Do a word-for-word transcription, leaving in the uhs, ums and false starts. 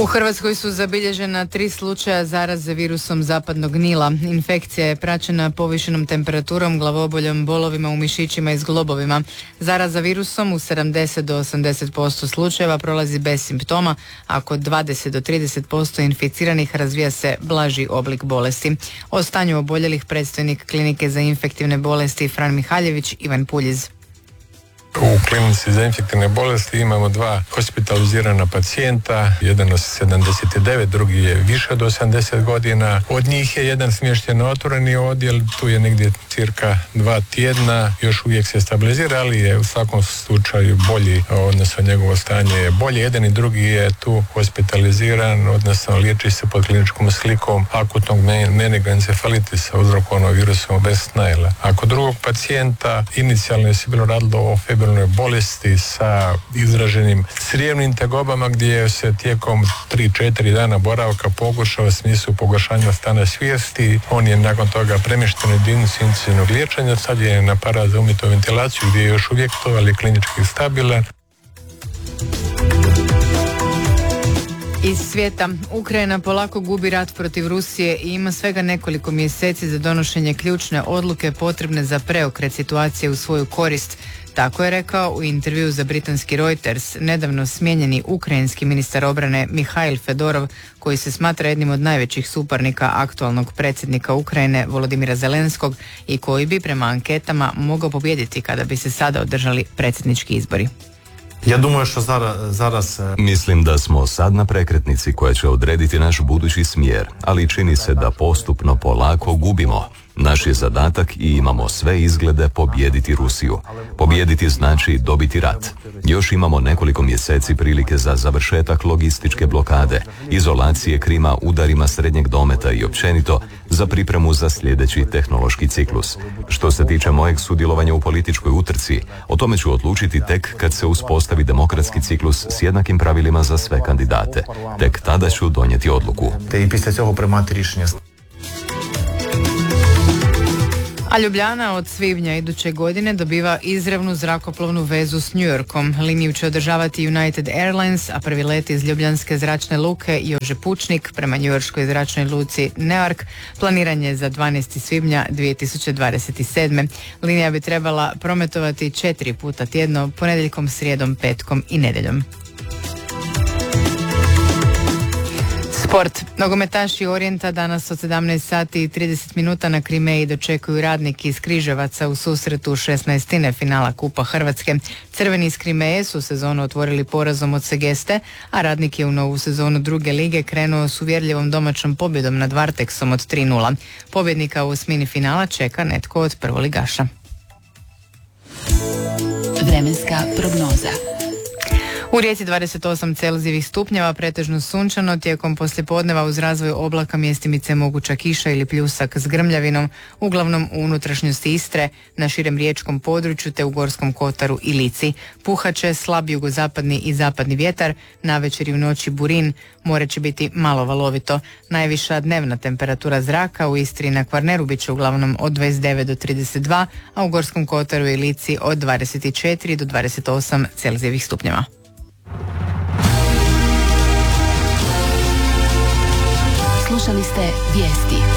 U Hrvatskoj su zabilježena tri slučaja zaraze virusom zapadnog Nila. Infekcija je praćena povišenom temperaturom, glavoboljom, bolovima u mišićima i zglobovima. Zaraza virusom u sedamdeset do osamdeset posto slučajeva prolazi bez simptoma, a kod dvadeset do trideset posto inficiranih razvija se blaži oblik bolesti. O stanju oboljelih predstojnik Klinike za infektivne bolesti Fran Mihaljević, Ivan Puljiz. U klinici za infektivne bolesti imamo dva hospitalizirana pacijenta, jedan od sedamdeset devet, drugi je više od osamdeset godina. Od njih je jedan smješten na otvoreni odjel, tu je negdje cirka dva tjedna, još uvijek se stabilizira, ali je u svakom slučaju bolji, odnosno njegovo stanje je bolje. Jedan i drugi je tu hospitaliziran, odnosno liječi se pod kliničkom slikom akutnog meningoencefalitisa uzrokovanog virusom West Nile. A kod drugog pacijenta inicijalno je se bilo radilo o febrilnoj bolesti sa izraženim crijevnim tegobama, gdje se tijekom tri četiri dana boravka pokušao u smislu pogoršanja stanja svijesti. On je nakon toga premješten u jedinicu intenzivnog liječenja, sad je na aparat za umjetnu ventilaciju gdje je još uvijek to, ali klinički stabilan. Iz svijeta, Ukrajina polako gubi rat protiv Rusije i ima svega nekoliko mjeseci za donošenje ključne odluke potrebne za preokret situacije u svoju korist. Tako je rekao u intervjuu za britanski Reuters nedavno smijenjeni ukrajinski ministar obrane Mihail Fedorov, koji se smatra jednim od najvećih suparnika aktualnog predsjednika Ukrajine Volodimira Zelenskog i koji bi prema anketama mogao pobijediti kada bi se sada održali predsjednički izbori. Ja думаю, što zaraz, zaraz... Mislim da smo sad na prekretnici koja će odrediti naš budući smjer, ali čini se da postupno polako gubimo. Naš je zadatak i imamo sve izglede pobijediti Rusiju. Pobijediti znači dobiti rat. Još imamo nekoliko mjeseci prilike za završetak logističke blokade, izolacije Krima udarima srednjeg dometa i općenito za pripremu za sljedeći tehnološki ciklus. Što se tiče mojeg sudjelovanja u političkoj utrci, o tome ću odlučiti tek kad se uspostavi demokratski ciklus s jednakim pravilima za sve kandidate. Tek tada ću donijeti odluku. Te i pісля цього приймати рішення. A Ljubljana od svibnja iduće godine dobiva izravnu zrakoplovnu vezu s New Yorkom. Liniju će održavati United Airlines, a prvi let iz ljubljanske zračne luke Jože Pučnik prema njujorškoj zračnoj luci Newark planiran je za dvanaestog svibnja dvije tisuće dvadeset sedme. Linija bi trebala prometovati četiri puta tjedno, ponedjeljkom, srijedom, petkom i nedjeljom. Sport. Nogometaši Orijenta danas od sedamnaest sati i trideset minuta na Krimeji dočekuju Radnik iz Križevaca u susretu šesnaestine finala Kupa Hrvatske. Crveni iz Krimeje su sezonu otvorili porazom od Segeste, a Radnik je u novu sezonu druge lige krenuo s uvjerljivom domaćom pobjedom nad Varteksom od tri nula. Pobjednika u osmini finala čeka netko od prvoligaša. Vremenska prognoza. U Rijeci dvadeset osam celzijevih stupnjeva, pretežno sunčano, tijekom poslijepodneva uz razvoj oblaka mjestimice moguća kiša ili pljusak s grmljavinom, uglavnom u unutrašnjosti Istre, na širem riječkom području te u Gorskom kotaru i Lici. Puhaće slab jugozapadni i zapadni vjetar, navečer i u noći burin, more će biti malo valovito. Najviša dnevna temperatura zraka u Istri i na Kvarneru bit će uglavnom od dvadeset devet do trideset dva, a u Gorskom kotaru i Lici od dvadeset četiri do dvadeset osam celzijevih stupnjeva. Slušali ste vijesti.